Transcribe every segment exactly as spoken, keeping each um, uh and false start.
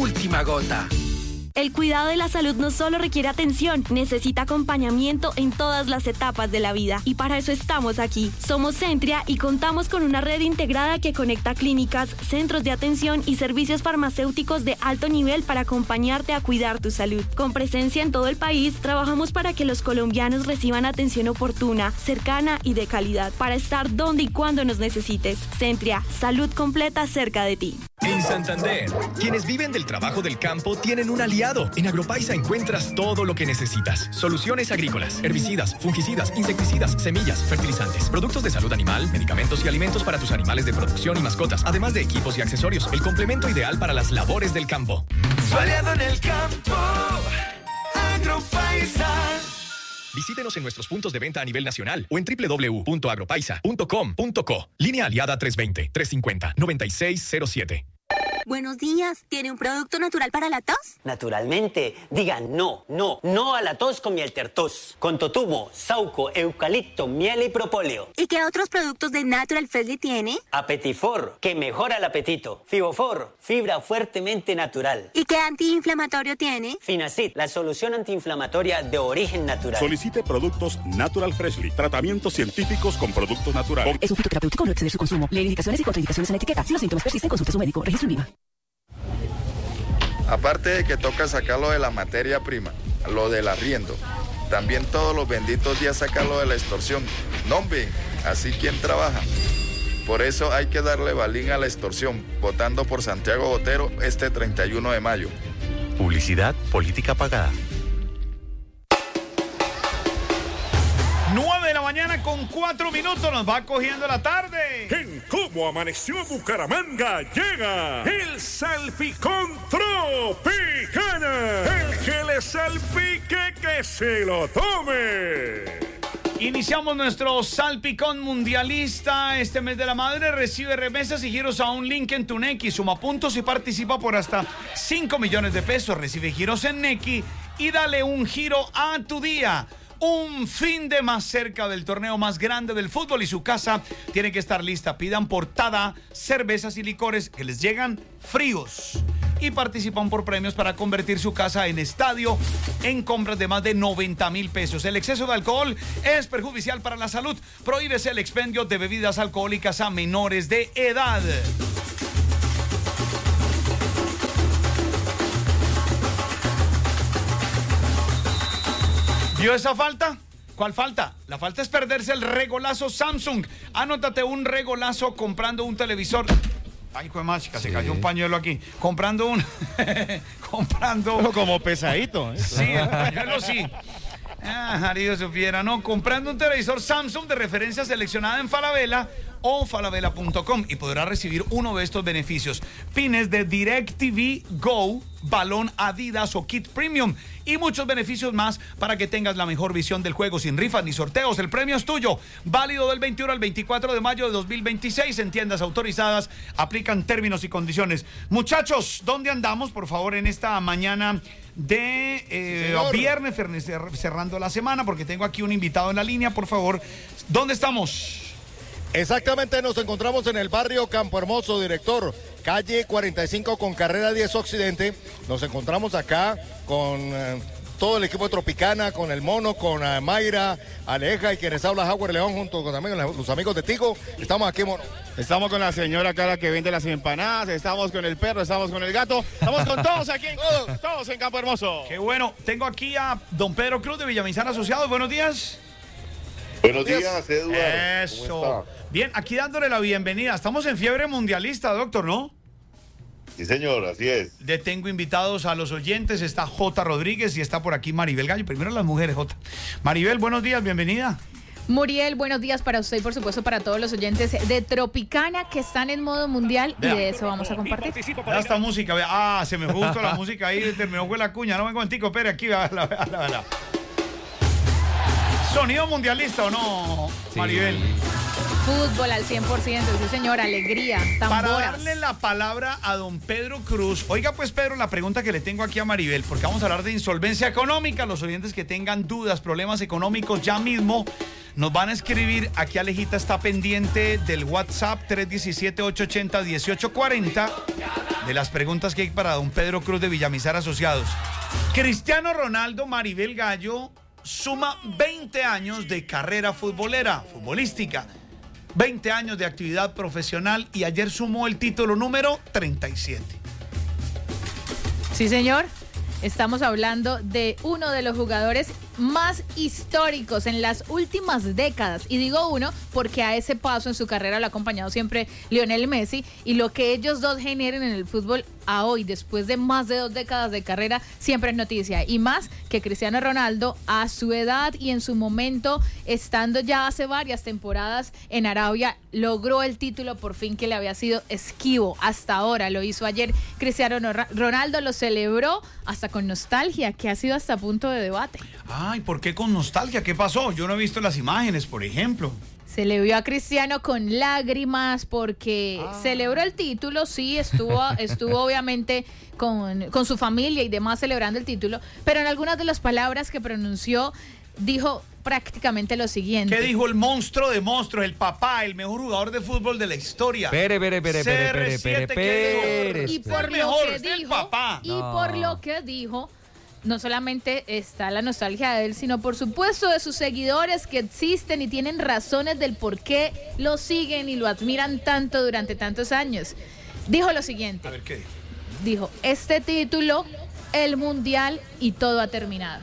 última gota. El cuidado de la salud no solo requiere atención, necesita acompañamiento en todas las etapas de la vida. Y para eso estamos aquí. Somos Centria y contamos con una red integrada que conecta clínicas, centros de atención y servicios farmacéuticos de alto nivel para acompañarte a cuidar tu salud. Con presencia en todo el país, trabajamos para que los colombianos reciban atención oportuna, cercana y de calidad, para estar donde y cuando nos necesites. Centria, salud completa cerca de ti. En Santander, quienes viven del trabajo del campo tienen un aliado. En Agropaisa encuentras todo lo que necesitas. Soluciones agrícolas, herbicidas, fungicidas, insecticidas, semillas, fertilizantes, productos de salud animal, medicamentos y alimentos para tus animales de producción y mascotas, además de equipos y accesorios. El complemento ideal para las labores del campo. Su aliado en el campo, Agropaisa. Visítenos en nuestros puntos de venta a nivel nacional o en doble u doble u doble u punto agropaisa punto com punto co. Línea aliada tres veinte, trescientos cincuenta, noventa y seis cero siete. Buenos días. ¿Tiene un producto natural para la tos? Naturalmente. Diga no, no, no a la tos con miel tertos. Con totumo, sauco, eucalipto, miel y propóleo. ¿Y qué otros productos de Natural Freshly tiene? Apetifor, que mejora el apetito. Fibofor, fibra fuertemente natural. ¿Y qué antiinflamatorio tiene? Finacid, la solución antiinflamatoria de origen natural. Solicite productos Natural Freshly. Tratamientos científicos con productos naturales. Es un fitoterapéutico, no exceder su consumo. Lee indicaciones y contraindicaciones en la etiqueta. Si los síntomas persisten, consulte a su médico. Registro INVIMA. Aparte de que toca sacarlo de la materia prima, lo del arriendo, también todos los benditos días sacarlo de la extorsión. No, hombre, así quien trabaja. Por eso hay que darle balín a la extorsión, votando por Santiago Botero este treinta y uno de mayo. Publicidad, política pagada. nueve de la mañana con cuatro minutos, nos va cogiendo la tarde. En Cómo Amaneció Bucaramanga llega el Salpicón Tropicana. El que le salpique que se lo tome. Iniciamos nuestro salpicón mundialista. Este mes de la madre recibe remesas y giros a un link en tu Nequi. Suma puntos y participa por hasta cinco millones de pesos. Recibe giros en Nequi y dale un giro a tu día. Un fin de más cerca del torneo más grande del fútbol y su casa tiene que estar lista. Pidan portada, cervezas y licores que les llegan fríos. Y participan por premios para convertir su casa en estadio en compras de más de noventa mil pesos. El exceso de alcohol es perjudicial para la salud. Prohíbese el expendio de bebidas alcohólicas a menores de edad. ¿Vio esa falta? ¿Cuál falta? La falta es perderse el regolazo Samsung. Anótate un regolazo comprando un televisor. Ay, hijo de mágica, sí. Se cayó un pañuelo aquí. Comprando un... comprando... Pero como pesadito. ¿eh? Sí, el pañuelo sí. Ah, Jarío supiera, no. Comprando un televisor Samsung de referencia seleccionada en Falabella o falabella punto com y podrá recibir uno de estos beneficios: pines de DirecTV Go, balón Adidas o kit premium y muchos beneficios más para que tengas la mejor visión del juego, sin rifas ni sorteos. El premio es tuyo, válido del veintiuno al veinticuatro de mayo de dos mil veintiséis en tiendas autorizadas. Aplican términos y condiciones. Muchachos, ¿dónde andamos, por favor, en esta mañana de eh, sí, viernes, cerrando la semana? Porque tengo aquí un invitado en la línea, por favor. ¿Dónde estamos? Exactamente, nos encontramos en el barrio Campo Hermoso, director, calle cuarenta y cinco con carrera diez Occidente. Nos encontramos acá con eh, todo el equipo de Tropicana, con el Mono, con uh, Mayra, Aleja y quienes habla Howard León junto con también los amigos de Tigo. Estamos aquí, Mono. Estamos con la señora cara que vende las empanadas, estamos con el perro, estamos con el gato, estamos con todos aquí, todos, todos en Campo Hermoso. Qué bueno, tengo aquí a don Pedro Cruz de Villamizar Asociados. Buenos días. Buenos días, Eduardo. Eso. Bien, aquí dándole la bienvenida. Estamos en fiebre mundialista, doctor, ¿no? Sí, señor, así es. Le tengo invitados a los oyentes. Está J. Rodríguez y está por aquí Maribel Gallo. Primero las mujeres, J. Maribel, buenos días, bienvenida. Muriel, buenos días para usted y por supuesto para todos los oyentes de Tropicana que están en modo mundial. Vea. Y de eso vamos a compartir. Vea esta música, vea. Ah, se me fue justo la música ahí, terminó fue la cuña. No me cuentico, espere aquí, vea, vea, vea, vea. ¿Sonido mundialista o no, Maribel? Sí. Fútbol al cien por ciento, sí señor, alegría, tamboras. Para darle la palabra a don Pedro Cruz. Oiga pues, Pedro, la pregunta que le tengo aquí a Maribel, porque vamos a hablar de insolvencia económica. Los oyentes que tengan dudas, problemas económicos, ya mismo Nos van a escribir, aquí Alejita está pendiente del WhatsApp tres uno siete, ocho ocho cero, uno ocho cuatro cero, de las preguntas que hay para don Pedro Cruz de Villamizar Asociados. Cristiano Ronaldo, Maribel Gallo, suma veinte años de carrera futbolera, futbolística, veinte años de actividad profesional y ayer sumó el título número treinta y siete. Sí, señor. Estamos hablando de uno de los jugadores más históricos en las últimas décadas. Y digo uno porque a ese paso en su carrera lo ha acompañado siempre Lionel Messi. Y lo que ellos dos generen en el fútbol a hoy, después de más de dos décadas de carrera, siempre es noticia. Y más que Cristiano Ronaldo, a su edad y en su momento, estando ya hace varias temporadas en Arabia, logró el título por fin que le había sido esquivo hasta ahora. Lo hizo ayer Cristiano Ronaldo, lo celebró hasta con nostalgia, que ha sido hasta punto de debate. Ay, ¿por qué con nostalgia? ¿Qué pasó? Yo no he visto las imágenes, por ejemplo. Se le vio a Cristiano con lágrimas porque ah. celebró el título, sí, estuvo, estuvo obviamente con, con su familia y demás celebrando el título, pero en algunas de las palabras que pronunció dijo prácticamente lo siguiente. ¿Qué dijo el monstruo de monstruos, el papá, el mejor jugador de fútbol de la historia? Pere, pere, pere, pere, pere, pere, pere. Y por lo que dijo, y por lo que dijo, no solamente está la nostalgia de él, sino por supuesto de sus seguidores que existen y tienen razones del por qué lo siguen y lo admiran tanto durante tantos años. Dijo lo siguiente. A ver, ¿qué dijo? Dijo, este título, el mundial y todo ha terminado.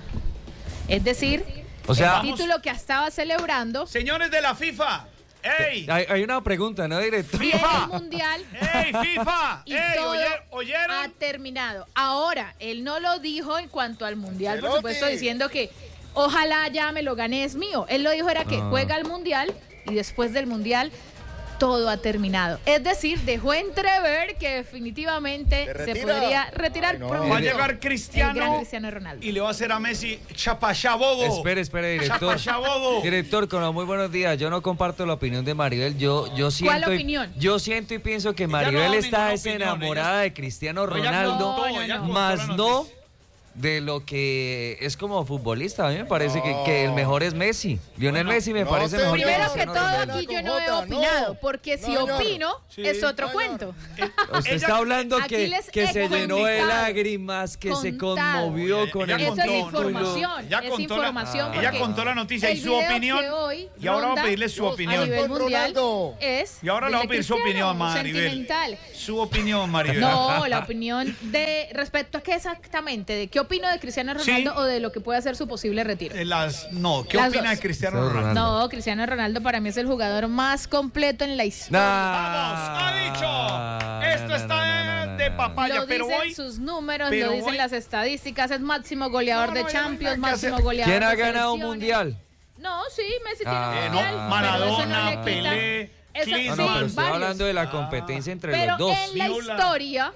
Es decir, o sea, el título que estaba celebrando. Señores de la FIFA. ¡Ey! Hay, hay una pregunta, ¿no, director? FIFA. El mundial. ¡Ey, FIFA! Y ¡Ey, todo oyer, oyeron! ha terminado. Ahora, él no lo dijo en cuanto al mundial, por supuesto, diciendo que ojalá ya me lo gane, es mío. Él lo dijo era que ah. juega el mundial y después del mundial todo ha terminado. Es decir, dejó entrever que definitivamente se podría retirar. Ay, no. Va a llegar Cristiano, el gran Cristiano Ronaldo y le va a hacer a Messi chapachabobo. Espere, espere, director. Chapachabobo. Director, con los muy buenos días. Yo no comparto la opinión de Maribel. Yo, yo siento ¿Cuál opinión? Y, yo siento y pienso que Maribel no está es enamorada de Cristiano Ronaldo, no, no, no, más no de lo que es como futbolista. A mí me parece no. que, que el mejor es Messi. Lionel bueno, Messi me no parece mejor. Primero que, que todo Ronaldo. Aquí yo no he opinado, no. porque si no, opino sí. es otro no, cuento. Usted ella, está hablando que, que se llenó de lágrimas, que contado. se conmovió Oye, con el Eso contó, es información. Ya es contó información la, ella contó la noticia y su opinión. Y ahora va a pedirle su opinión. A nivel mundial es y ahora le va a pedir su opinión, Maribel. Su opinión, Maribel. No, la opinión de respecto a qué exactamente, de qué opino de Cristiano Ronaldo. ¿Sí? O de lo que puede ser su posible retiro. Las, no, ¿qué Las opina dos. de Cristiano Ronaldo? No, Cristiano Ronaldo para mí es el jugador más completo en la historia. Nah, ¡vamos! ¡Ha dicho! Esto nah, está nah, nah, de nah, papaya, lo pero dicen hoy, sus números, pero lo dicen hoy, las estadísticas, es máximo goleador no, no, de Champions, no máximo goleador ¿Quién de ha ganado un mundial? No, sí, Messi ah, tiene un eh, mundial. no, Maradona, no Pelé, eso, Klinsmann. No, no, pero estoy varios. hablando de la competencia entre pero los dos. en la historia...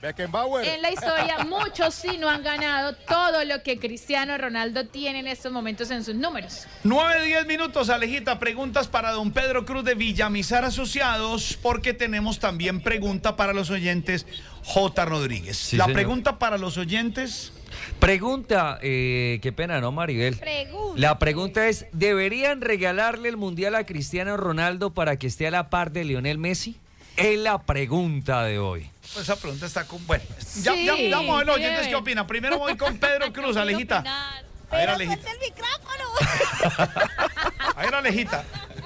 En la historia, muchos sí no han ganado todo lo que Cristiano Ronaldo tiene en estos momentos en sus números. nueve, diez minutos, Alejita. Preguntas para don Pedro Cruz de Villamizar Asociados, porque tenemos también pregunta para los oyentes, J. Rodríguez. Sí, la señor. pregunta para los oyentes. Pregunta, eh, qué pena, ¿no, Maribel? Pregunta. La pregunta es, ¿deberían regalarle el Mundial a Cristiano Ronaldo para que esté a la par de Lionel Messi? Es la pregunta de hoy. Pues esa pregunta está con... Bueno, ya, sí, ya, ya vamos a ver los sí, oyentes qué opinan. Primero voy con Pedro Cruz, Alejita. A ver, Alejita. el micrófono. A ver, Alejita.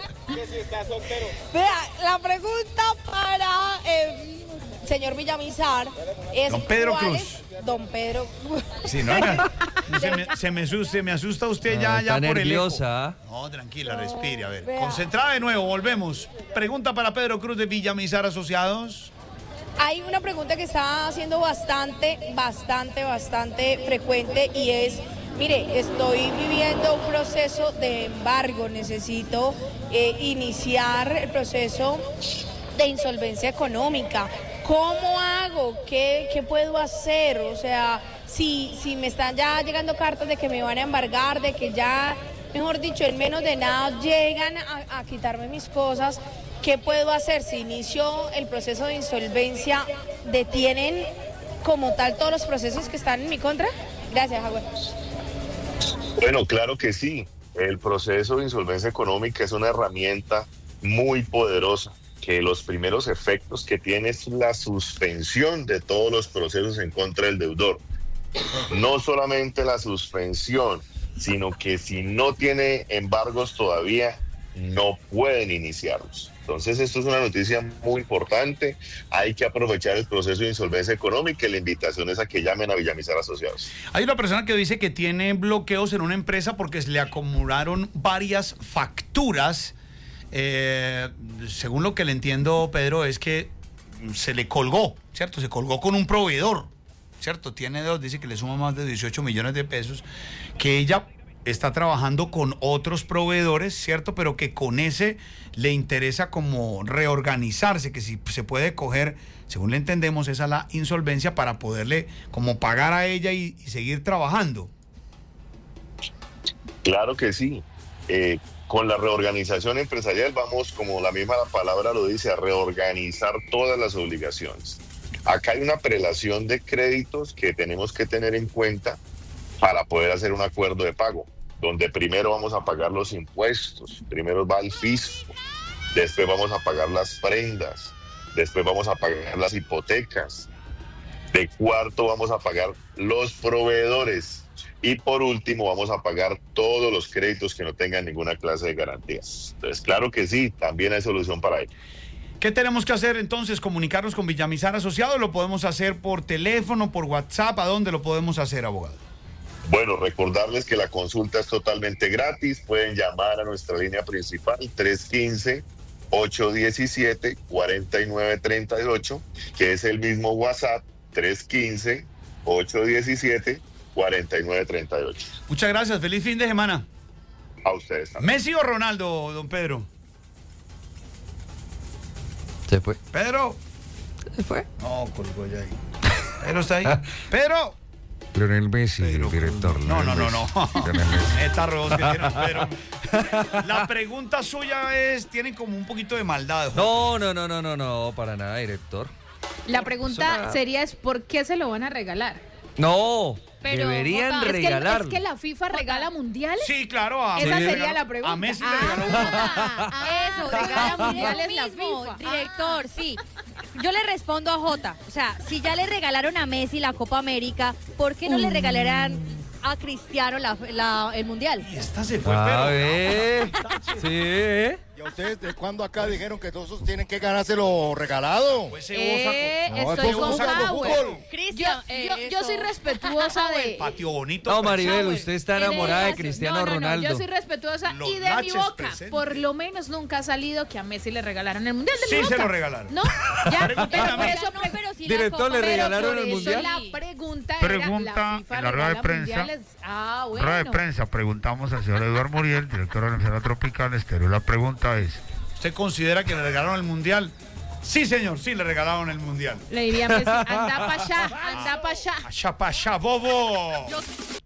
Vea, la pregunta para eh, señor Villamizar es... Don Pedro ¿cuál Cruz. es? Don Pedro... Sí, no, no, se, me, se, me asusta, se me asusta usted ya, Ah, ya está por nerviosa. el eco. No, tranquila, No, respire. A ver, vea. concentrada de nuevo, volvemos. Pregunta para Pedro Cruz de Villamizar Asociados. Hay una pregunta que está haciendo bastante, bastante, bastante frecuente y es, mire, estoy viviendo un proceso de embargo, necesito eh, iniciar el proceso de insolvencia económica. ¿Cómo hago? ¿Qué, qué puedo hacer? O sea, si, si me están ya llegando cartas de que me van a embargar, de que ya, mejor dicho, en menos de nada llegan a, a quitarme mis cosas, ¿qué puedo hacer? Si inicio el proceso de insolvencia, ¿detienen como tal todos los procesos que están en mi contra? Gracias, Jaguar. Bueno, claro que sí. el proceso de insolvencia económica es una herramienta muy poderosa, que los primeros efectos que tiene es la suspensión de todos los procesos en contra del deudor. No solamente la suspensión, sino que si no tiene embargos todavía, no pueden iniciarlos. Entonces esto es una noticia muy importante, hay que aprovechar el proceso de insolvencia económica y la invitación es a que llamen a Villamizar Asociados. Hay una persona que dice que tiene bloqueos en una empresa porque se le acumularon varias facturas. Eh, según lo que le entiendo, Pedro, es que se le colgó, ¿cierto? Se colgó con un proveedor, ¿cierto? Tiene dos, dice que le suma más de dieciocho millones de pesos, que ella está trabajando con otros proveedores, ¿cierto? Pero que con ese le interesa como reorganizarse, que si se puede coger, según le entendemos, esa la insolvencia para poderle como pagar a ella y, y seguir trabajando. Claro que sí. Eh, con la reorganización empresarial vamos, como la misma palabra lo dice, a reorganizar todas las obligaciones. Acá hay una prelación de créditos que tenemos que tener en cuenta para poder hacer un acuerdo de pago, donde primero vamos a pagar los impuestos, primero va el fisco, después vamos a pagar las prendas, después vamos a pagar las hipotecas, de cuarto vamos a pagar los proveedores y por último vamos a pagar todos los créditos que no tengan ninguna clase de garantías. Entonces, claro que sí, también hay solución para ello. ¿Qué tenemos que hacer entonces? ¿Comunicarnos con Villamizar Asociados? ¿Lo podemos hacer por teléfono, por WhatsApp? ¿A dónde lo podemos hacer, abogado? Bueno, recordarles que la consulta es totalmente gratis. Pueden llamar a nuestra línea principal tres uno cinco, ocho uno siete, cuatro nueve tres ocho, que es el mismo WhatsApp, tres uno cinco, ocho uno siete, cuatro nueve tres ocho. Muchas gracias. Feliz fin de semana. A ustedes también. ¿Messi o Ronaldo, don Pedro? Se fue. ¿Pedro? Se fue. No, colgó ya ahí. ¿Pedro está ahí? ¿Pedro? Lionel Messi, el director. No, no, no, no. Esta rosa que tiene Pedro. La pregunta suya es, tienen como un poquito de maldad. No, no, no, no, no, no, para nada, director. La pregunta Suena... sería es, ¿por qué se lo van a regalar? No, Pero, deberían Jota, regalarlo. Es que, es que la FIFA regala mundiales. Sí, claro. A Esa Messi sería regaló, la pregunta. A Messi ah, le regaló uno. Ah, eso, regala mundiales la FIFA. Director, sí. Yo le respondo a Jota. O sea, si ya le regalaron a Messi la Copa América, ¿por qué no le regalarán a Cristiano la, la, el Mundial? Y esta se fue, A pero... ver. Sí. ¿Y a ustedes de cuándo acá dijeron que todos tienen que ganárselo regalado? Pues se Eh, No, estoy esto con es un saco de Power. fútbol. Yo, Cristian, yo, eh, yo soy eso. respetuosa de... Patio bonito. No, Maribel, Power. usted está Tiene enamorada de razón. Cristiano no, no, no, Ronaldo. Yo soy respetuosa Los y de mi laches boca, presentes. por lo menos nunca ha salido que a Messi le regalaron el Mundial de Sí, mi boca. se lo regalaron. No, ya, pero Pregúntame. por eso... No, pero sí la Director, Copa, ¿le pero regalaron por el eso Mundial? La sí. pregunta, Pregunta era, la FIFA en la rueda de regala prensa. mundiales. Ah, bueno. Rueda de prensa, preguntamos al señor Eduardo Muriel, director de la Universidad Tropical Estéreo. La pregunta es, ¿usted considera que le regalaron el Mundial? Sí, señor, sí le regalaron el Mundial. Le diría a Messi, anda pa' allá, anda pa' allá. Allá pa' allá, bobo. Yo-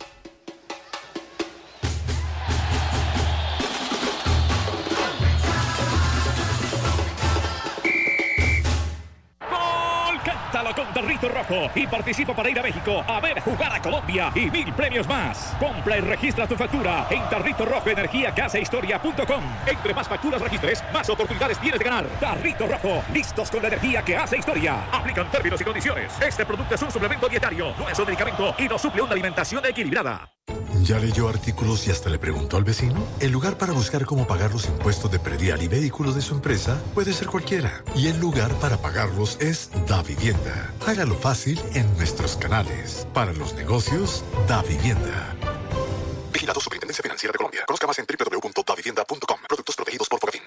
¡Gol! Cántalo con Tarrito Rojo y participa para ir a México a ver jugar a Colombia y mil premios más. Compra y registra tu factura en Tarrito Rojo Energía Casa Historia punto com. Entre más facturas registres, más oportunidades tienes de ganar. Tarrito Rojo, listos con la energía que hace historia. Aplican términos y condiciones. Este producto es un suplemento dietario, no es un medicamento y no suple una alimentación equilibrada. ¿Ya leyó artículos y hasta le preguntó al vecino? El lugar para buscar cómo pagar los impuestos de predial y vehículos de su empresa puede ser cualquiera. Y el lugar para pagarlos es DaVivienda. Hágalo fácil en nuestros canales. Para los negocios, DaVivienda. Vigilado Superintendencia Financiera de Colombia. Conozca más en doble u doble u doble u punto da vivienda punto com. Productos protegidos por Fogafín.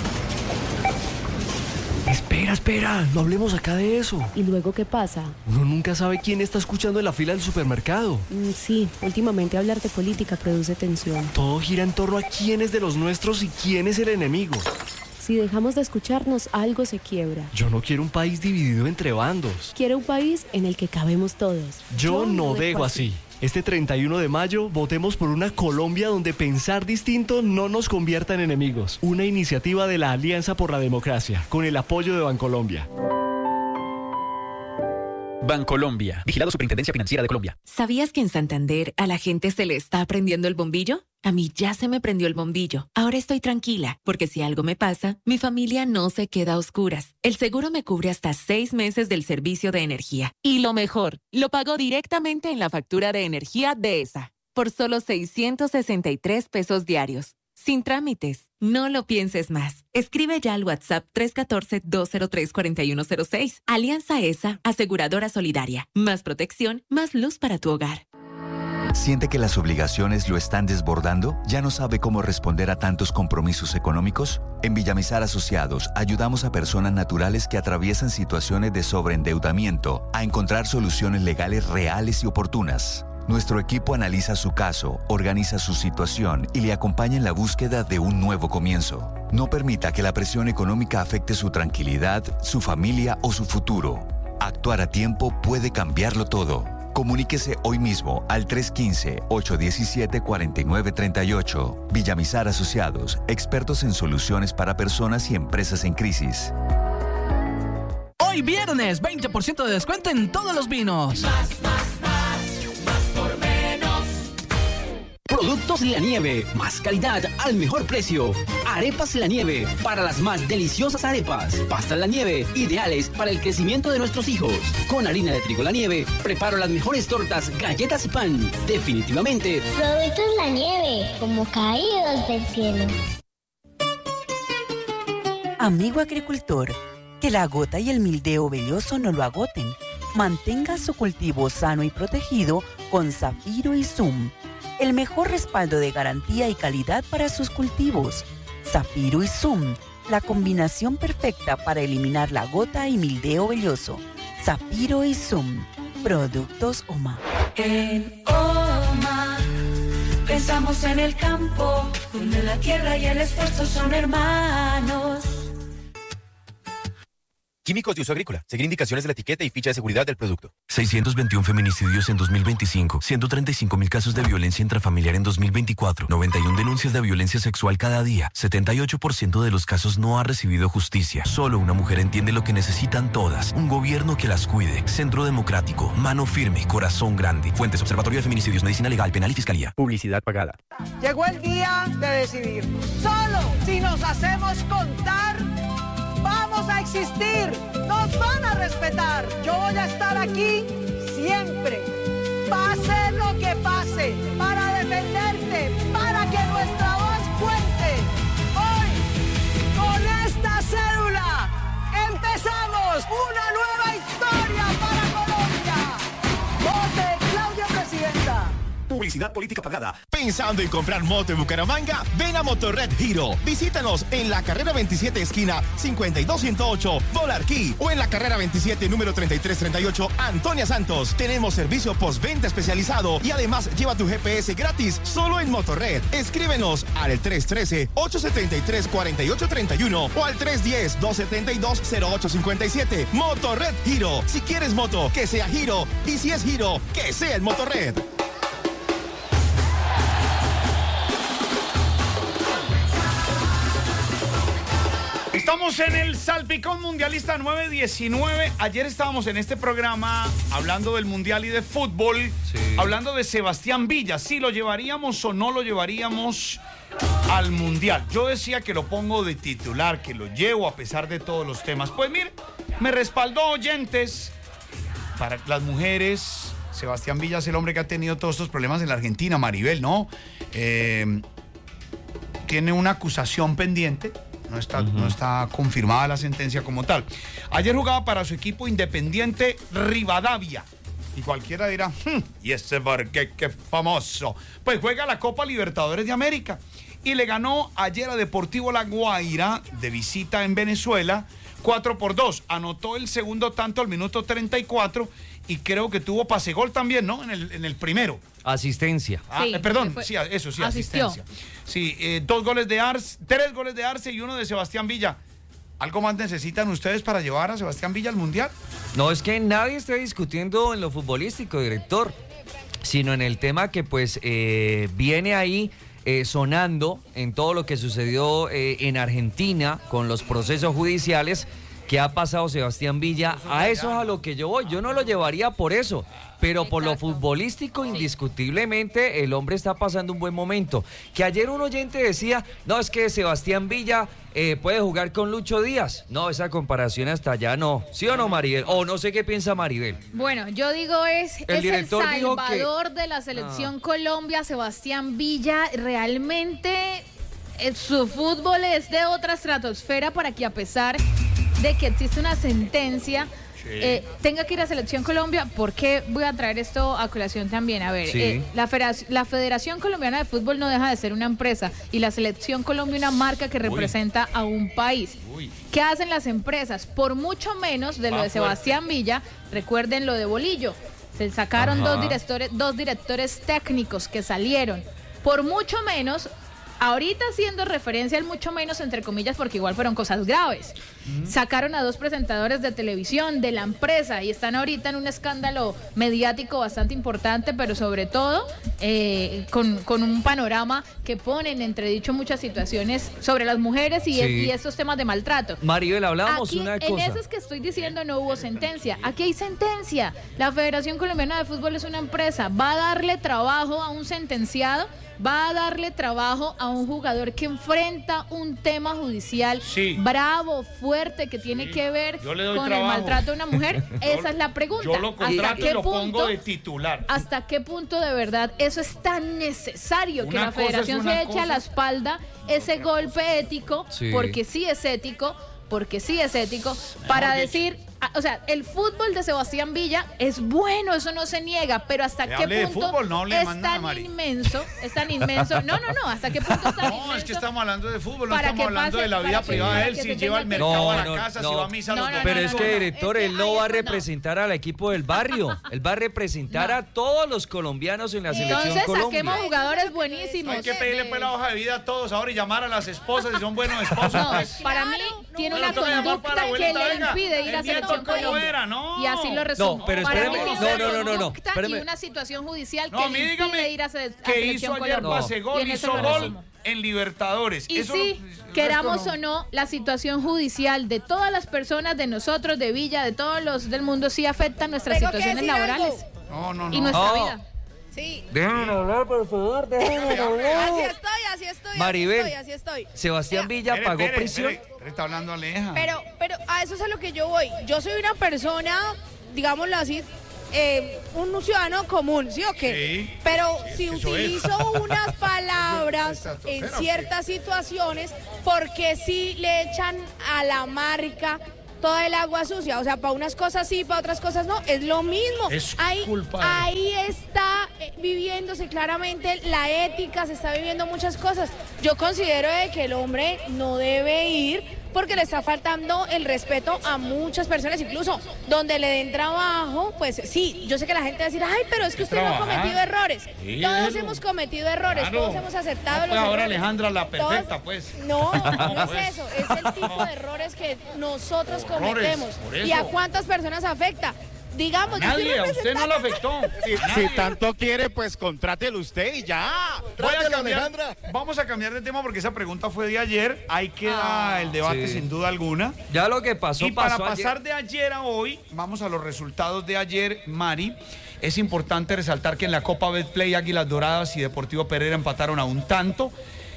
Espera, espera, no hablemos acá de eso. ¿Y luego qué pasa? Uno nunca sabe quién está escuchando en la fila del supermercado. Mm, sí, últimamente hablar de política produce tensión. Todo gira en torno a quién es de los nuestros y quién es el enemigo. Si dejamos de escucharnos, algo se quiebra. Yo no quiero un país dividido entre bandos. Quiero un país en el que cabemos todos. Yo, Yo no dejo así. así. Este treinta y uno de mayo, votemos por una Colombia donde pensar distinto no nos convierta en enemigos. Una iniciativa de la Alianza por la Democracia, con el apoyo de Bancolombia. Bancolombia, vigilado Superintendencia Financiera de Colombia. ¿Sabías que en Santander a la gente se le está prendiendo el bombillo? A mí ya se me prendió el bombillo. Ahora estoy tranquila, porque si algo me pasa, mi familia no se queda a oscuras. El seguro me cubre hasta seis meses del servicio de energía. Y lo mejor, lo pago directamente en la factura de energía de ESA, por solo seiscientos sesenta y tres pesos diarios. Sin trámites. No lo pienses más. Escribe ya al WhatsApp tres uno cuatro, dos cero tres, cuatro uno cero seis. Alianza ESA, aseguradora solidaria. Más protección, más luz para tu hogar. ¿Siente que las obligaciones lo están desbordando? ¿Ya no sabe cómo responder a tantos compromisos económicos? En Villamizar Asociados ayudamos a personas naturales que atraviesan situaciones de sobreendeudamiento a encontrar soluciones legales reales y oportunas. Nuestro equipo analiza su caso, organiza su situación y le acompaña en la búsqueda de un nuevo comienzo. No permita que la presión económica afecte su tranquilidad, su familia o su futuro. Actuar a tiempo puede cambiarlo todo. Comuníquese hoy mismo al tres uno cinco, ocho uno siete, cuatro nueve tres ocho. Villamizar Asociados, expertos en soluciones para personas y empresas en crisis. Hoy viernes, veinte por ciento de descuento en todos los vinos. Más, más, más, más por menos. Productos La Nieve, más calidad al mejor precio. Arepas La Nieve, para las más deliciosas arepas. Pastas La Nieve, ideales para el crecimiento de nuestros hijos. Con harina de trigo La Nieve, preparo las mejores tortas, galletas y pan. Definitivamente. Productos La Nieve, como caídos del cielo. Amigo agricultor, que la gota y el mildeо velloso no lo agoten. Mantenga su cultivo sano y protegido con Zafiro y Zoom, el mejor respaldo de garantía y calidad para sus cultivos. Zafiro y Zoom, la combinación perfecta para eliminar la gota y mildeo velloso. Zafiro y Zoom, productos OMA. En OMA pensamos en el campo, donde la tierra y el esfuerzo son hermanos. Químicos de uso agrícola. Seguir indicaciones de la etiqueta y ficha de seguridad del producto. seiscientos veintiún feminicidios en dos mil veinticinco. ciento treinta y cinco mil casos de violencia intrafamiliar en dos mil veinticuatro. noventa y una denuncias de violencia sexual cada día. setenta y ocho por ciento de los casos no ha recibido justicia. Solo una mujer entiende lo que necesitan todas. Un gobierno que las cuide. Centro Democrático. Mano firme. Corazón grande. Fuentes: Observatorio de Feminicidios, Medicina Legal, Penal y Fiscalía. Publicidad pagada. Llegó el día de decidir. Solo si nos hacemos contar, vamos a existir, nos van a respetar. Yo voy a estar aquí siempre, pase lo que pase, para defenderte, para que nuestra voz cuente. Hoy, con esta cédula, empezamos una nueva historia para Colombia. Vote Claudia Presidenta. Publicidad política pagada. Pensando en comprar moto en Bucaramanga, ven a Motorred Hero. Visítanos en la carrera veintisiete esquina cincuenta y dos ciento ocho Bolarquí o en la carrera veintisiete número treinta y tres treinta y ocho Antonia Santos. Tenemos servicio postventa especializado y además lleva tu G P S gratis solo en Motorred. Escríbenos al tres uno tres, ocho siete tres, cuatro ocho tres uno o al tres uno cero, dos siete dos, cero ocho cinco siete. Motorred Hero. Si quieres moto, que sea Hero, y si es Hero, que sea el Motorred. Estamos en el Salpicón Mundialista nueve diecinueve. Ayer estábamos en este programa hablando del Mundial y de fútbol, sí. Hablando de Sebastián Villa, si lo llevaríamos o no lo llevaríamos al Mundial. Yo decía que lo pongo de titular, que lo llevo a pesar de todos los temas. Pues mire, me respaldó oyentes. Para las mujeres, Sebastián Villa es el hombre que ha tenido todos estos problemas en la Argentina, Maribel, ¿no? Eh, tiene una acusación pendiente. No está, uh-huh. no está confirmada la sentencia como tal. Ayer jugaba para su equipo Independiente Rivadavia. Y cualquiera dirá, hm, ¿y ese Barqué qué famoso? Pues juega la Copa Libertadores de América. Y le ganó ayer a Deportivo La Guaira, de visita en Venezuela, cuatro por dos. Anotó el segundo tanto al minuto treinta y cuatro y creo que tuvo pase gol también, ¿no? En el, en el primero. Asistencia. Ah, sí, eh, perdón, sí, eso sí, asistió. Asistencia. Sí, eh, dos goles de Arce, tres goles de Arce y uno de Sebastián Villa. ¿Algo más necesitan ustedes para llevar a Sebastián Villa al Mundial? No, es que nadie está discutiendo en lo futbolístico, director, sino en el tema que pues eh, viene ahí eh, sonando en todo lo que sucedió eh, en Argentina con los procesos judiciales. que ha pasado Sebastián Villa. A eso es a lo que yo voy. Yo no lo llevaría por eso, pero por lo futbolístico, indiscutiblemente, el hombre está pasando un buen momento. Que ayer un oyente decía, no, es que Sebastián Villa eh, puede jugar con Lucho Díaz. No, esa comparación hasta allá no. ¿Sí o no, Maribel? O no sé qué piensa Maribel. Bueno, yo digo es El es director el dijo salvador que- de la selección Ah. Colombia, Sebastián Villa. Realmente eh, su fútbol es de otra estratosfera para que, a pesar de que existe una sentencia, eh, tenga que ir a Selección Colombia. ¿Por qué voy a traer esto a colación también? A ver, Sí. eh, la, Federac- la Federación Colombiana de Fútbol no deja de ser una empresa y la Selección Colombia una marca que representa a un país. ¿Qué hacen las empresas? Por mucho menos de lo Va de fuerte. Sebastián Villa, recuerden lo de Bolillo. Se sacaron Ajá. dos directores, dos directores técnicos que salieron. Por mucho menos, ahorita haciendo referencia al mucho menos, entre comillas, porque igual fueron cosas graves. Sacaron a dos presentadores de televisión de la empresa y están ahorita en un escándalo mediático bastante importante, pero sobre todo eh, con, con un panorama que pone en entredicho muchas situaciones sobre las mujeres y, Sí. y estos temas de maltrato. Maribel, hablábamos Aquí, una en cosa. esos que estoy diciendo no hubo sentencia. Aquí hay sentencia. La Federación Colombiana de Fútbol es una empresa. Va a darle trabajo a un sentenciado, va a darle trabajo a un jugador que enfrenta un tema judicial Sí. bravo, fuerte, que tiene que ver Yo le doy con trabajo. el maltrato de una mujer. Esa es la pregunta. Yo lo ¿Hasta contrato y qué lo pongo punto- de titular. ¿Hasta qué punto de verdad eso es tan necesario que Una la cosa es Federación una se eche a cosa. la espalda ese golpe ético? Sí. Porque sí es ético, porque sí es ético, para decir, ah, o sea, el fútbol de Sebastián Villa es bueno, eso no se niega, pero hasta Que qué hable de punto fútbol, no hable es más nada, tan Mari. inmenso, es tan inmenso, no, no, no, hasta qué punto es tan No, inmenso. es que estamos hablando de fútbol, no Para estamos que hablando pase- de la vida para que- privada de para él, que si se lleva al tenga que- mercado No, a la no, casa, no. si va a misa No, los no, no, Pero domingos. es que, director, él no va a no. representar al equipo del barrio. Él va a representar a todos los colombianos en la selección Entonces Colombia. saquemos jugadores buenísimos. Hay que pedirle pues la hoja de vida a todos ahora y llamar a las esposas si son buenos esposos. No, pues. para mí tiene Bueno, una toca llamar conducta para la que abuelita, le venga, impide ir a el nieto Selección cómo Colombia. era, no. Y así lo resumo. No, pero Para espéreme, mí tiene no, una no, no, no, no, conducta espéreme. y una situación judicial No, que a mí le dígame impide ir a, se- a que Selección hizo ayer Colombia. pase Y gol, en eso hizo lo gol resumo. en Libertadores. Y Eso sí, no- queramos resto o no, la situación judicial de todas las personas, de nosotros, de Villa, de todos los del mundo, sí afecta nuestras Tengo que situaciones decir laborales No, no, no. y nuestra No. vida. Sí. Déjenme hablar, por favor, déjenme Así hablar. estoy, así estoy, Maribel, así estoy, así estoy. Sebastián Villa Espere, pagó espere, prisión. espere, espere, está hablando Aleja. Pero, pero a eso es a lo que yo voy. Yo soy una persona, digámoslo así, eh, un ciudadano común, ¿sí o qué? Sí. Pero Sí, si es que eso es. utilizo unas palabras en estratosfera, ciertas situaciones, porque sí le echan a la marca toda el agua sucia? O sea, para unas cosas sí, para otras cosas no, es lo mismo. Es ahí, culpa de- ahí está eh, viviéndose claramente la ética, se está viviendo muchas cosas. Yo considero de que el hombre no debe ir porque le está faltando el respeto a muchas personas, incluso donde le den trabajo, pues sí, yo sé que la gente va a decir, ay, pero es que usted no ha trabajar. cometido errores. Sí, Todos déjelo. hemos cometido errores, Claro. todos hemos aceptado No, los pues ahora errores. Alejandra la Todos- perfecta, pues. No, no pues. es eso, es el tipo de errores que nosotros Horrores, cometemos. por ¿Y a eso. cuántas personas afecta? Digamos, yo soy Nadie, a usted no lo afectó. Si, Nadie. si tanto quiere, pues contrátelo usted y ya. Voy a Trátelo, cambiar- Alejandra. Vamos a cambiar de tema porque esa pregunta fue de ayer. Ahí queda el debate Sí. sin duda alguna. Ya lo que pasó, Y para pasó pasar ayer. de ayer a hoy, vamos a los resultados de ayer, Mari. Es importante resaltar que en la Copa Betplay Águilas Doradas y Deportivo Pereira empataron a un tanto,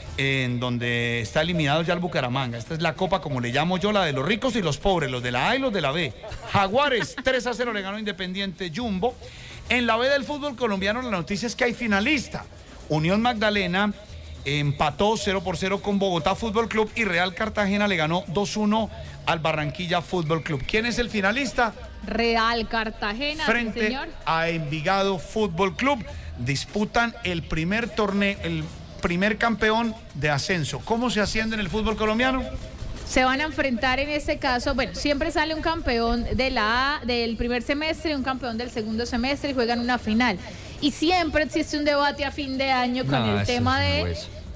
en donde está eliminado ya el Bucaramanga. Esta es la Copa, como le llamo yo, la de los ricos y los pobres, los de la A y los de la B. Jaguares tres a cero le ganó Independiente Jumbo. En la B del fútbol colombiano la noticia es que hay finalista. Unión Magdalena empató cero por cero con Bogotá Fútbol Club y Real Cartagena le ganó dos uno al Barranquilla Fútbol Club. ¿Quién es el finalista? Real Cartagena, sí, Frente señor. a Envigado Fútbol Club. Disputan el primer torneo, el primer campeón de ascenso. ¿Cómo se asciende en el fútbol colombiano? Se van a enfrentar en este caso, bueno, siempre sale un campeón de la A del primer semestre y un campeón del segundo semestre y juegan una final. Y siempre existe un debate a fin de año con No, el eso tema es un de hueso.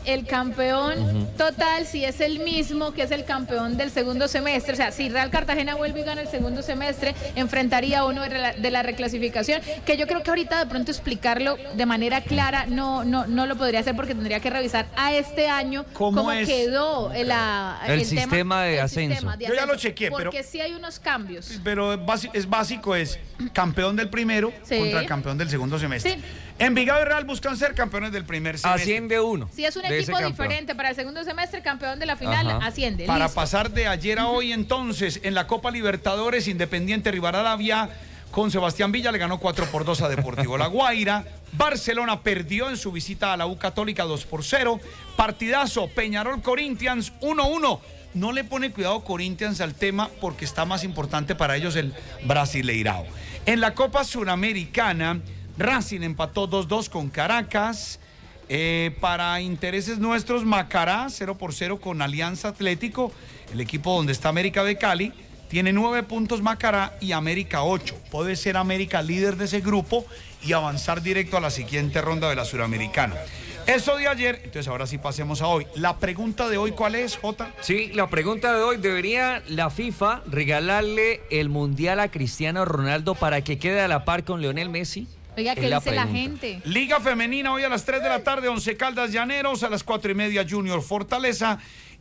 el campeón uh-huh. total, si es el mismo que es el campeón del segundo semestre. O sea, si Real Cartagena vuelve y gana el segundo semestre, enfrentaría a uno de la, de la reclasificación, que yo creo que ahorita de pronto explicarlo de manera clara no, no, no lo podría hacer, porque tendría que revisar a este año cómo, cómo quedó el, la, el, el sistema tema, de el ascenso. Sistema de yo ya ascenso, lo chequeé, porque pero... sí hay unos cambios. Pero es básico, es, básico, es campeón del primero sí. contra el campeón del segundo semestre. Sí. Envigado y Real buscan ser campeones del primer semestre. Asciende uno. Si es un equipo diferente para el segundo semestre, campeón de la final, Ajá. asciende. Para listo. pasar de ayer a hoy, entonces, en la Copa Libertadores, Independiente Rivadavia con Sebastián Villa le ganó cuatro por dos a Deportivo La Guaira. Barcelona perdió en su visita a la U Católica dos por cero. Partidazo, Peñarol Corinthians uno uno. No le pone cuidado Corinthians al tema porque está más importante para ellos el Brasileirao. En la Copa Suramericana, Racing empató dos dos con Caracas. Eh, para intereses nuestros, Macará cero por cero con Alianza Atlético, el equipo donde está América de Cali. Tiene nueve puntos Macará y América ocho. Puede ser América líder de ese grupo y avanzar directo a la siguiente ronda de la Suramericana. Eso de ayer, entonces ahora sí pasemos a hoy. La pregunta de hoy, ¿cuál es, Jota? Sí, la pregunta de hoy, ¿debería la FIFA regalarle el Mundial a Cristiano Ronaldo para que quede a la par con Lionel Messi? Oiga, ¿qué dice la gente? Liga Femenina hoy a las tres de la tarde, Once Caldas Llaneros, a las cuatro y media Junior Fortaleza.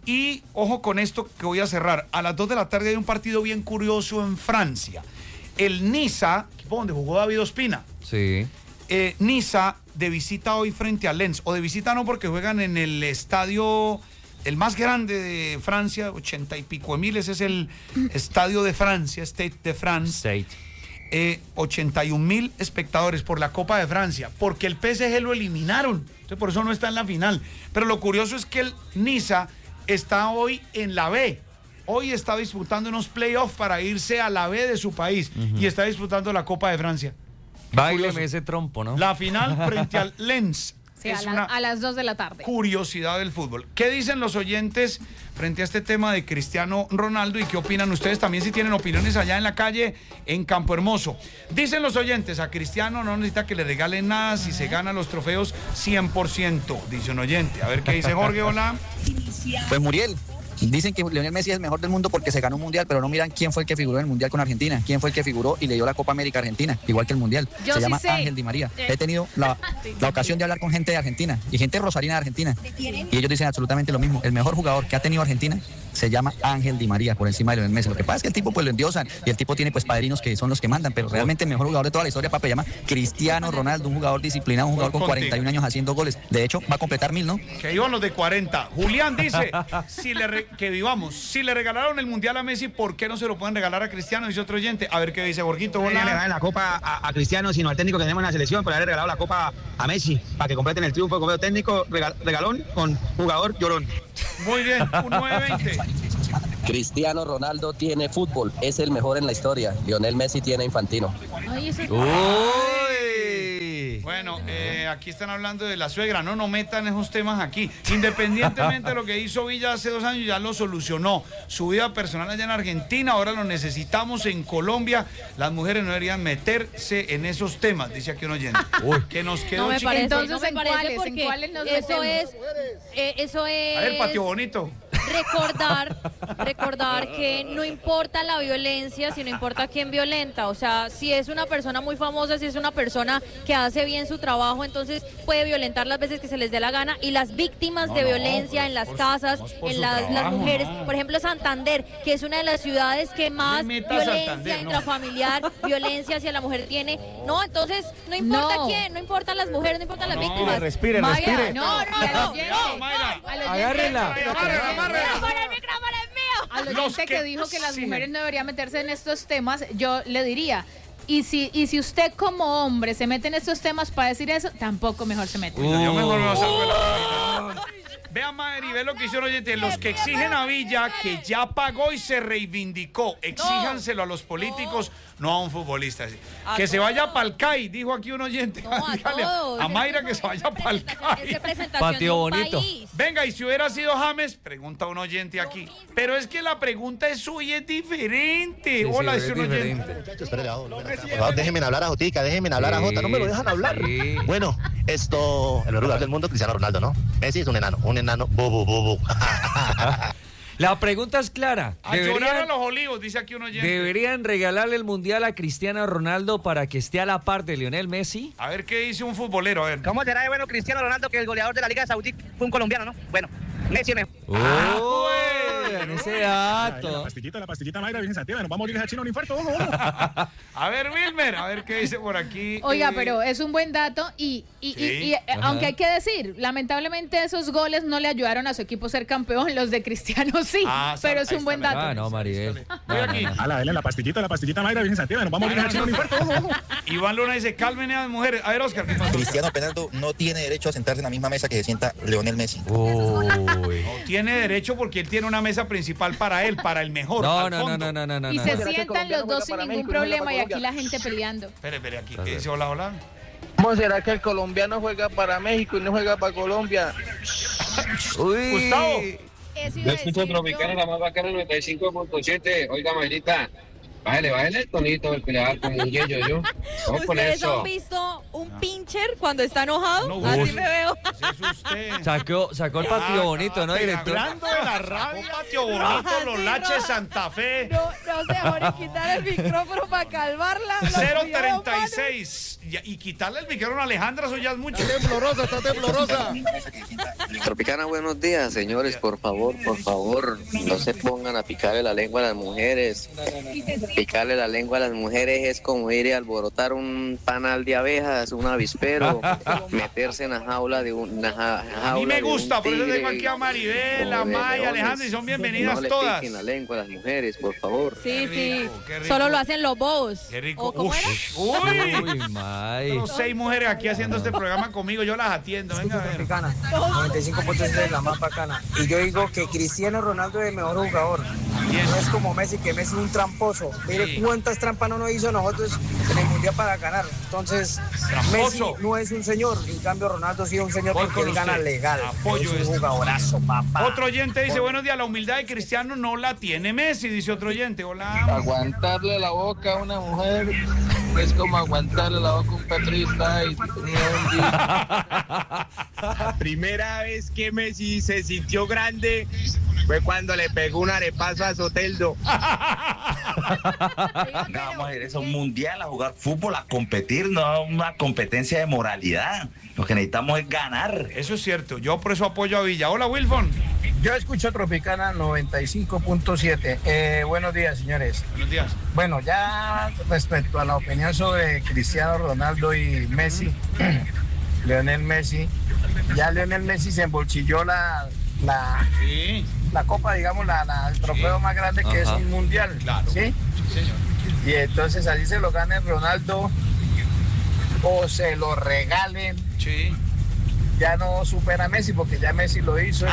Y ojo con esto que voy a cerrar, a las dos de la tarde hay un partido bien curioso en Francia. El Niza, equipo donde jugó David Ospina. Sí. Eh, Niza de visita hoy frente a Lens, o de visita no porque juegan en el estadio, el más grande de Francia, ochenta y pico de mil, ese es el estadio de Francia, Stade de France. State. Eh, ochenta y un mil espectadores por la Copa de Francia, porque el P S G lo eliminaron, entonces por eso no está en la final. Pero lo curioso es que el Niza está hoy en la B. Hoy está disputando unos playoffs para irse a la B de su país uh-huh. y está disputando la Copa de Francia. Báileme ese trompo, ¿no? La final frente al Lens. Sí, es a, la, a las dos de la tarde. Curiosidad del fútbol. ¿Qué dicen los oyentes frente a este tema de Cristiano Ronaldo y qué opinan ustedes también si tienen opiniones allá en la calle en Campo Hermoso? Dicen los oyentes, a Cristiano no necesita que le regalen nada si se ganan los trofeos cien por ciento, dice un oyente. A ver qué dice Jorge, hola. Pues Muriel. Dicen que Lionel Messi es el mejor del mundo porque se ganó un mundial, pero no miran quién fue el que figuró en el mundial con Argentina, quién fue el que figuró y le dio la Copa América a Argentina, igual que el mundial. Yo se sí llama sé. Ángel Di María. He tenido la, la ocasión de hablar con gente de Argentina y gente rosarina de Argentina y ellos dicen absolutamente lo mismo. El mejor jugador que ha tenido Argentina se llama Ángel Di María por encima de Lionel Messi. Lo que pasa es que el tipo pues lo endiosan y el tipo tiene pues padrinos que son los que mandan, pero realmente el mejor jugador de toda la historia, papi, se llama Cristiano Ronaldo, un jugador disciplinado, un jugador con cuarenta y un años haciendo goles. De hecho, va a completar mil, ¿no? Que iban los de cuarenta. Julián dice si le re- que vivamos. Si le regalaron el mundial a Messi, ¿por qué no se lo pueden regalar a Cristiano? Dice otro oyente. A ver qué dice Borguito. No le regalen la copa a, a Cristiano, sino al técnico que tenemos en la selección, por haber regalado la copa a Messi, para que completen el triunfo como técnico, regal, regalón con jugador llorón. Muy bien, un nueve veinte. Cristiano Ronaldo tiene fútbol, es el mejor en la historia. Lionel Messi tiene Infantino. Ay, eso es... Uy. Bueno, eh, aquí están hablando de la suegra, no, no metan esos temas aquí. Independientemente de lo que hizo Villa hace dos años, ya lo solucionó. Su vida personal allá en Argentina, ahora lo necesitamos en Colombia. Las mujeres no deberían meterse en esos temas, dice aquí un oyente. Uy. Que nos quedó No me chiquito. parece, Entonces, no me ¿en parece cuáles? porque ¿En cuáles nos eso metemos? es, eh, eso es... A ver, patio bonito. Recordar, recordar que no importa la violencia, sino importa quién violenta. O sea, si es una persona muy famosa, si es una persona que hace bien su trabajo, entonces puede violentar las veces que se les dé la gana. Y las víctimas No, de no, violencia por- en las por- casas, por- por en su las, las trabajo, mujeres, no. por ejemplo Santander, que es una de las ciudades que más me meta violencia Santander, no. intrafamiliar, violencia hacia la mujer tiene. No, entonces no importa No. quién, no importan las mujeres, no importan las No, víctimas. respire, Mayra, respire. no, no, No, al no, oyente. no, Mayra. Al oyente- Agárrela. pero- Amárrela, amárrela. El micrófono, el micrófono es mío. Al Los oyente que, que- dijo que las sí. mujeres no deberían meterse en estos temas, yo le diría, y si, y si usted como hombre se mete en estos temas para decir eso, tampoco mejor se mete. Yo mejor me salgo de la... Vea, Madre, ve lo que hicieron oyentes. Los que exigen a Villa, que ya pagó y se reivindicó, exíjanselo a los políticos, no a un futbolista. A Que se todos. vaya para el C A I, dijo aquí un oyente. No, a Dígale todos. a Mayra que se vaya para el C A Es I. representación Patio de un bonito. país. Venga, y si hubiera sido James, pregunta un oyente aquí. Pero es que la pregunta es suya, es diferente. Sí, sí, Hola, es dice un oyente. diferente. Muchachos, espérate, por favor, déjenme hablar a Jotica, déjenme hablar a Sí, Jota, no me lo dejan hablar. sí. Bueno, Esto, el mejor jugador del mundo, Cristiano Ronaldo, ¿no? Messi es un enano, un enano, bobo, bobo. La pregunta es clara. A llorar a los olivos, dice aquí un oyente. ¿Deberían regalarle el Mundial a Cristiano Ronaldo para que esté a la par de Lionel Messi? A ver qué dice un futbolero, a ver. ¿Cómo será de bueno Cristiano Ronaldo que el goleador de la Liga Saudí fue un colombiano, no? Bueno, Messi me... ¡Oh! En ese dato. La pastillita, la pastillita Mayra, Virgen Santiago, nos va a morir esa china un infarto. Vamos, vamos. A ver, Wilmer, a ver qué dice por aquí. Oiga, eh... pero es un buen dato y, y, ¿Sí? y, y aunque hay que decir, lamentablemente esos goles no le ayudaron a su equipo a ser campeón, los de Cristiano sí, Ah, pero es un buen dato. Ah, no, Maribel. Voy aquí. A la vela, la pastillita, la pastillita Mayra, Virgen Santiago, nos va a morir esa china un infarto. Vamos, vamos. Iván Luna dice, calmen a las mujeres. A ver, Oscar, ¿qué pasó? Cristiano Ronaldo no tiene derecho a sentarse en la misma mesa que se sienta Lionel Messi. Uy. No tiene derecho porque él tiene una mesa principal para él, para el mejor. No, al no, no, fondo. no, no, no, no. Y no. se sientan los dos sin ningún problema y aquí la gente peleando. Espere, espere, aquí. ¿Qué dice? Hola, hola. ¿Cómo será que el colombiano juega para México y no juega para Colombia? Uy. Gustavo. Yo escucho Tropicana, la más bacana, noventa y cinco punto siete. Oiga, Mayrita, bájale, bájale el tonito del peleador con un yeyo, yo. Vamos con ¿Ustedes eso. han visto un pincher cuando está enojado? No, Así uy. me veo. Es usted. Sacó, sacó el patio bonito, ¿no, director? Hablando de la rabia, patio bonito, los Sí, laches Roja. Santa Fe. No, no sé, ahora quitar el micrófono para calmarla. cero treinta y seis. Y, y quitarle el micrófono a Alejandra, eso ya es mucho. Está temblorosa, está temblorosa. Tropicana, buenos días, señores, por favor, por favor, no se pongan a picarle la lengua a las mujeres. Picarle la lengua a las mujeres es como ir a alborotar un panal de abejas, un avispero, meterse en la jaula de una ja- jaula A mí me de un gusta, por eso tigre, tengo aquí a Maribel, a o de Maya, leones. Alejandra, y son bienvenidas no le todas. piquen la lengua a las mujeres, por favor. Sí, sí. qué rico. Solo lo hacen los bobos. Qué rico. ¿O cómo Uf. era? Uy. Uy, May. Tengo seis mujeres aquí haciendo este programa conmigo, yo las atiendo. Venga a ver. Tropicana, noventa y cinco punto siete, la más bacana. Y yo digo que Cristiano Ronaldo es el mejor jugador. No es como Messi, que Messi es un tramposo. Mire Sí. cuántas trampas no nos hizo nosotros en el Mundial para ganar. Entonces, Messi Tramposo. no es un señor. En cambio, Ronaldo sí es un señor Voy porque con él gana usted. legal. Apoyo es un esto. jugadorazo, papá. Otro oyente dice, buenos días, la humildad de Cristiano no la tiene Messi, dice otro oyente. Hola. Aguantarle la boca a una mujer es como aguantarle la boca a un petrista. Y... La primera vez que Messi se sintió grande fue cuando le pegó un arepazo a Soteldo. No, vamos a ir eso, un mundial, a jugar fútbol, a competir, no una competencia de moralidad. Lo que necesitamos es ganar. Eso es cierto, yo por eso apoyo a Villa. Hola, Wilfon. Yo escucho Tropicana noventa y cinco punto siete. Eh, buenos días, señores. Buenos días. Bueno, ya respecto a la opinión sobre Cristiano Ronaldo y Messi, Lionel Messi, ya Lionel Messi se embolsilló la, la, Sí. la copa, digamos, la, la- el trofeo más grande que Ajá. es un mundial. Claro. ¿Sí? Sí, señor. Y entonces así se lo gane Ronaldo o se lo regalen. Sí. Ya no supera a Messi porque ya Messi lo hizo. Y,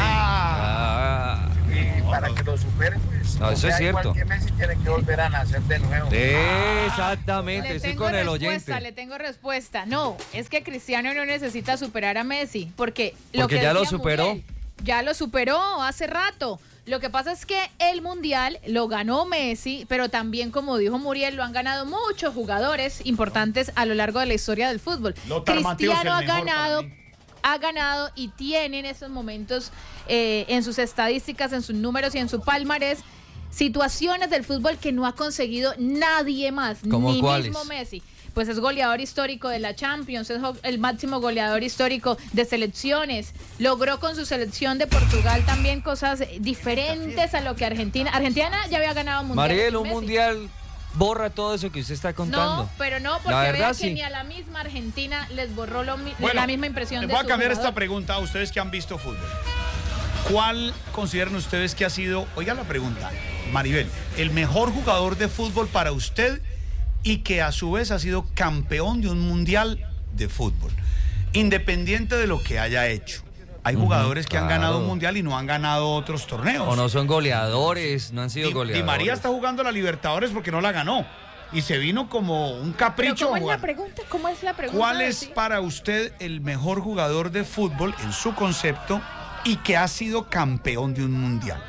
Ah. y para que lo superen, pues, No, o eso sea, es cierto. igual que Messi tiene que volver a nacer de nuevo. Exactamente, Le estoy tengo con el respuesta, oyente. le tengo respuesta. No, es que Cristiano no necesita superar a Messi, porque lo Porque que ya lo decía superó. Muriel, ya lo superó hace rato. Lo que pasa es que el Mundial lo ganó Messi, pero también, como dijo Muriel, lo han ganado muchos jugadores importantes a lo largo de la historia del fútbol. Lothar Matthäus, Cristiano ha el mejor ganado, para mí. ha ganado y tiene en estos momentos eh, en sus estadísticas, en sus números y en su palmarés situaciones del fútbol que no ha conseguido nadie más, ¿Cómo ni cuáles? mismo Messi. Pues es goleador histórico de la Champions, es el máximo goleador histórico de selecciones. Logró con su selección de Portugal también cosas diferentes a lo que Argentina. Argentina ya había ganado un mundial. Mariel, sin un Messi. mundial borra todo eso que usted está contando. No, pero no, porque La vea verdad, que sí. ni a la misma Argentina les borró lo mi- Bueno, la misma impresión les de voy a su cambiar jugador. esta pregunta a ustedes que han visto fútbol. ¿Cuál consideran ustedes que ha sido, oiga la pregunta, Maribel, el mejor jugador de fútbol para usted y que a su vez ha sido campeón de un mundial de fútbol, independiente de lo que haya hecho? Hay Ujú, jugadores que han claro. ganado un mundial y no han ganado otros torneos. O no son goleadores, no han sido Di, goleadores. Di María está jugando la Libertadores porque no la ganó y se vino como un Pero capricho. ¿cómo es jugar. la pregunta? ¿Cómo es la pregunta? ¿Cuál es Sí. para usted el mejor jugador de fútbol en su concepto y que ha sido campeón de un mundial?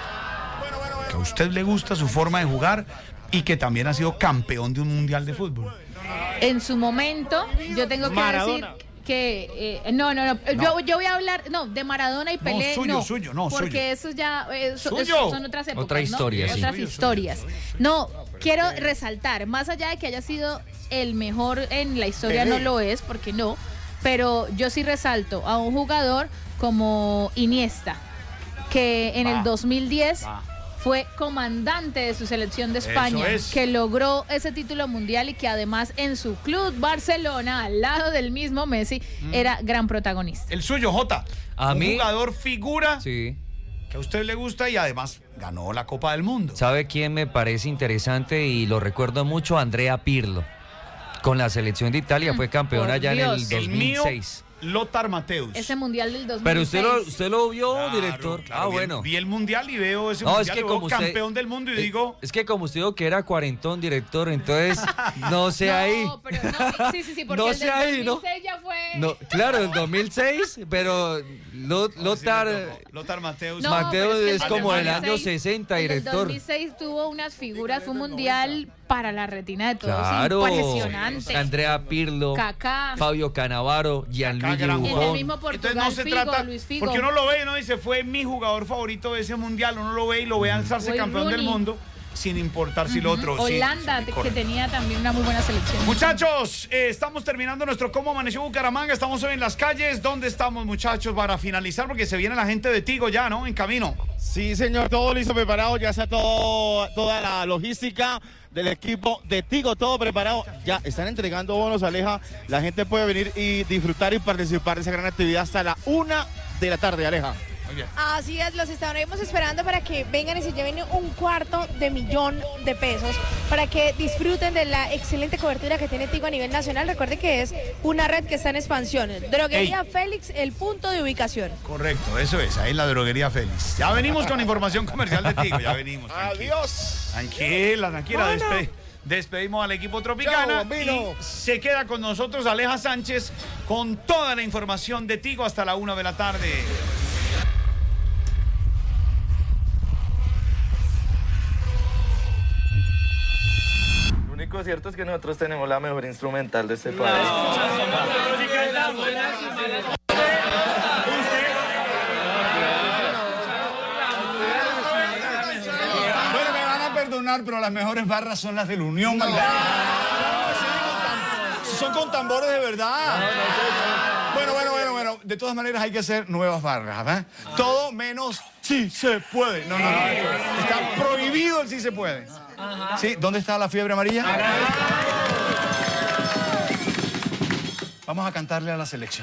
Que a usted le gusta su forma de jugar y que también ha sido campeón de un mundial de fútbol. En su momento, yo tengo que Maradona. decir que eh, no, no, no, No. Yo, yo voy a hablar, no, de Maradona y No, Pelé, suyo, no, suyo, no, porque eso ya, eso, Suyo. eso son otras épocas, Otra historia, ¿no? sí. Otras Suyo, historias. No, quiero resaltar, más allá de que haya sido el mejor en la historia, Pelé. no lo es, porque no, pero yo sí resalto a un jugador como Iniesta, que en Va. el dos mil diez Va. fue comandante de su selección de España, es. que logró ese título mundial y que además en su club Barcelona, al lado del mismo Messi, Mm. era gran protagonista. El suyo, Jota. A un mí- jugador figura Sí. que a usted le gusta y además ganó la Copa del Mundo. ¿Sabe quién me parece interesante y lo recuerdo mucho? Andrea Pirlo. Con la selección de Italia fue campeón por allá en el Dios. El mío, dos mil seis. Lothar Matthäus. Ese mundial del dos mil seis. Pero usted lo, usted lo vio, Claro, director. claro, ah, vi el- bueno. Vi el mundial y veo ese No, mundial es que y veo como usted- campeón del mundo y Eh, digo, Es que como usted dijo que era cuarentón, director, entonces no sé ahí. No, pero no, sí, sí, sí, porque No el sé del ahí, ¿no? dos mil seis ya fue... No, claro, el dos mil seis, pero Lo- Lothar, Lothar Matthäus. No, Mateo pero es que el es del como del año dos mil seis sesenta, el del director. dos mil seis tuvo unas figuras, fue un mundial para la retina de todos, Claro. impresionante. Andrea Pirlo, Kaká. Fabio Cannavaro, Gianluigi gran En el Buffon. mismo Entonces Portugal, no se Figo, trata, Luis Figo. porque uno lo ve, ¿no? Dice, fue mi jugador favorito de ese mundial, uno lo ve y lo ve alzarse Wayne campeón del Rooney. mundo, sin importar si lo otro. sí, Holanda, sí, que correcto. tenía también una muy buena selección. Muchachos, eh, estamos terminando nuestro Cómo Amaneció Bucaramanga. Estamos hoy en las calles. ¿Dónde estamos, muchachos, para finalizar? Porque se viene la gente de Tigo ya, ¿no? En camino. Sí, señor, todo listo, preparado, ya está todo, toda la logística del equipo de Tigo, todo preparado. Ya están entregando bonos, Aleja. La gente puede venir y disfrutar y participar de esa gran actividad hasta la una de la tarde, Aleja. Muy bien. Así es, los estaremos esperando para que vengan y se lleven un cuarto de millón de pesos, para que disfruten de la excelente cobertura que tiene Tigo a nivel nacional. Recuerde que es una red que está en expansión. Droguería Félix, el punto de ubicación. Correcto, eso es. Ahí en la droguería Félix. Ya venimos con información comercial de Tigo. Ya venimos. tranquila. Adiós. Tranquila, tranquila. Bueno. despe- despedimos al equipo Tropicana. Chao, bambino. Y se queda con nosotros Aleja Sánchez con toda la información de Tigo hasta la una de la tarde. Lo único cierto es que nosotros tenemos la mejor instrumental de este país. Bueno, me van a perdonar, pero las mejores barras son las de la Unión Magdalena. Son con tambores de verdad. Bueno, bueno, bueno, bueno. De todas maneras hay que hacer nuevas barras, ¿verdad? Todo menos sí se puede. No, no, no. Está prohibido el sí se puede. ¿Sí? ¿Dónde está la fiebre amarilla? Vamos a cantarle a la selección.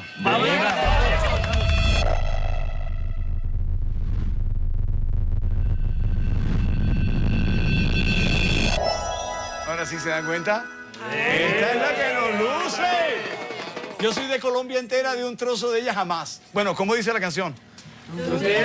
Ahora sí se dan cuenta. Esta es la que nos luce. Yo soy de Colombia entera, de un trozo de ella jamás. Bueno, ¿cómo dice la canción?